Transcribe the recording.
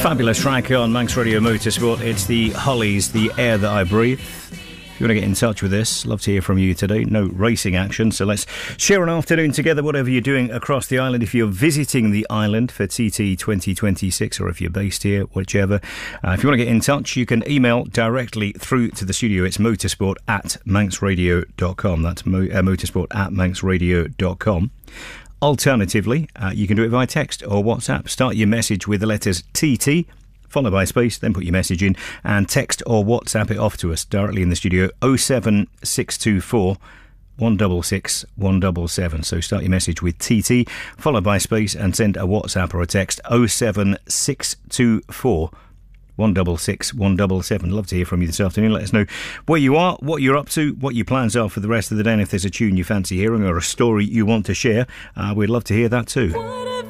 Fabulous track on Manx Radio Motorsport. It's the Hollies, The Air That I Breathe. If you want to get in touch with us, love to hear from you today. No racing action, so let's share an afternoon together, whatever you're doing across the island. If you're visiting the island for TT 2026, or if you're based here, whichever. If you want to get in touch, you can email directly through to the studio. It's motorsport@manxradio.com. That's motorsport@manxradio.com. Alternatively, you can do it via text or WhatsApp. Start your message with the letters TT, followed by a space, then put your message in, and text or WhatsApp it off to us directly in the studio, 07624 166 177. So start your message with TT, followed by a space, and send a WhatsApp or a text, 07624 166 177. Love to hear from you this afternoon. Let us know where you are, what you're up to, what your plans are for the rest of the day, and if there's a tune you fancy hearing or a story you want to share, we'd love to hear that too.